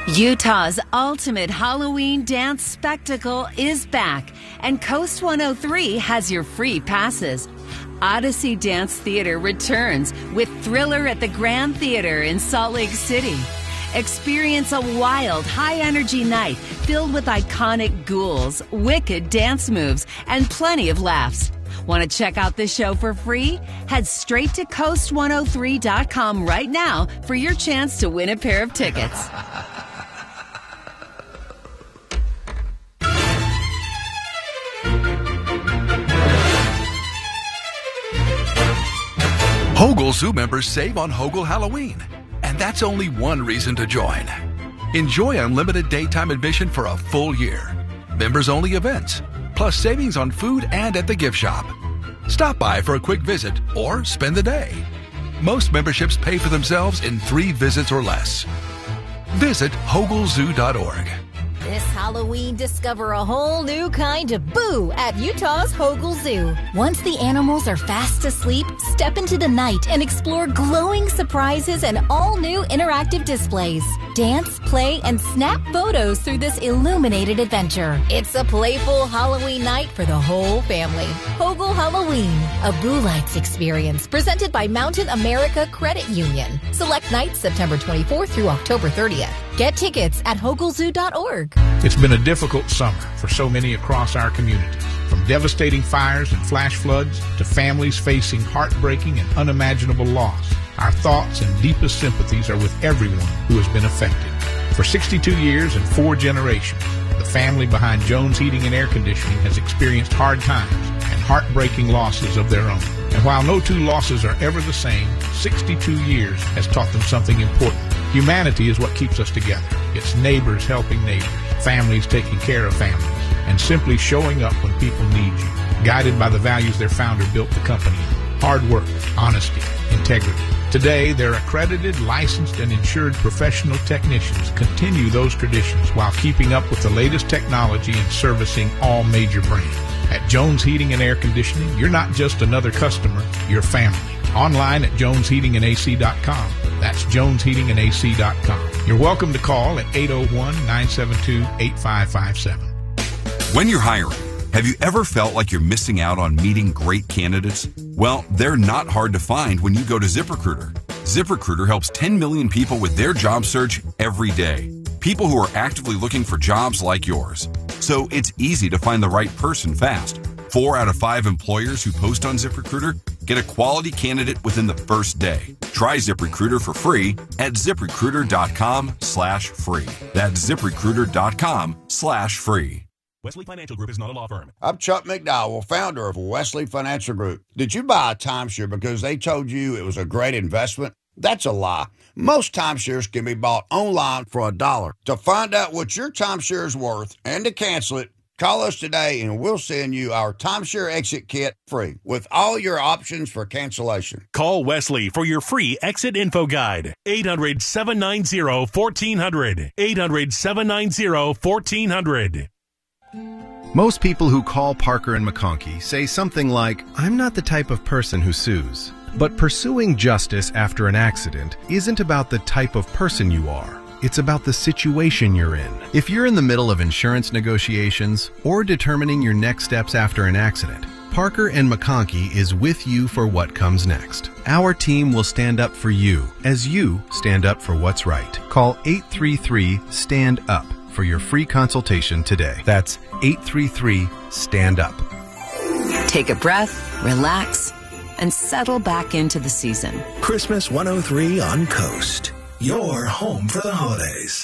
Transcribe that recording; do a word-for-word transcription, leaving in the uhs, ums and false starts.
Utah's ultimate Halloween dance spectacle is back, and Coast one oh three has your free passes. Odyssey Dance Theater returns with Thriller at the Grand Theater in Salt Lake City. Experience a wild, high-energy night filled with iconic ghouls, wicked dance moves, and plenty of laughs. Want to check out the show for free? Head straight to coast one oh three dot com right now for your chance to win a pair of tickets. Hogle Zoo members save on Hogle Halloween, and that's only one reason to join. Enjoy unlimited daytime admission for a full year, members-only events, plus savings on food and at the gift shop. Stop by for a quick visit or spend the day. Most memberships pay for themselves in three visits or less. Visit hogle zoo dot org. This Halloween, discover a whole new kind of boo at Utah's Hogle Zoo. Once the animals are fast asleep, step into the night and explore glowing surprises and all-new interactive displays. Dance, play, and snap photos through this illuminated adventure. It's a playful Halloween night for the whole family. Hogle Halloween, a Boo Lights experience presented by Mountain America Credit Union. Select nights September twenty-fourth through October thirtieth. Get tickets at hogle zoo dot org. It's been a difficult summer for so many across our community. From devastating fires and flash floods to families facing heartbreaking and unimaginable loss, our thoughts and deepest sympathies are with everyone who has been affected. For sixty-two years and four generations, the family behind Jones Heating and Air Conditioning has experienced hard times and heartbreaking losses of their own. And while no two losses are ever the same, sixty-two years has taught them something important. Humanity is what keeps us together. It's neighbors helping neighbors, families taking care of families, and simply showing up when people need you, guided by the values their founder built the company on: hard work, honesty, integrity. Today, their accredited, licensed, and insured professional technicians continue those traditions while keeping up with the latest technology and servicing all major brands. At Jones Heating and Air Conditioning, you're not just another customer, you're family. Online at jones heating and a c dot com. That's jones heating and a c dot com. You're welcome to call at eight oh one, nine seven two, eight five five seven. When you're hiring, have you ever felt like you're missing out on meeting great candidates? Well, they're not hard to find when you go to ZipRecruiter. ZipRecruiter helps ten million people with their job search every day. People who are actively looking for jobs like yours. So it's easy to find the right person fast. Four out of five employers who post on ZipRecruiter get a quality candidate within the first day. Try ZipRecruiter for free at ZipRecruiter.com slash free. That's ZipRecruiter.com slash free. Wesley Financial Group is not a law firm. I'm Chuck McDowell, founder of Wesley Financial Group. Did you buy a timeshare because they told you it was a great investment? That's a lie. Most timeshares can be bought online for a dollar. To find out what your timeshare is worth and to cancel it, call us today and we'll send you our timeshare exit kit free with all your options for cancellation. Call Wesley for your free exit info guide. eight hundred, seven nine zero, one four zero zero. eight hundred, seven nine zero, one four zero zero. Most people who call Parker and McConkey say something like, "I'm not the type of person who sues." But pursuing justice after an accident isn't about the type of person you are. It's about the situation you're in. If you're in the middle of insurance negotiations or determining your next steps after an accident, Parker and McConkey is with you for what comes next. Our team will stand up for you as you stand up for what's right. Call eight three three, STAND UP for your free consultation today. That's eight three three, STAND UP. Take a breath, relax, and settle back into the season. Christmas one oh three on Coast. Your home for the holidays.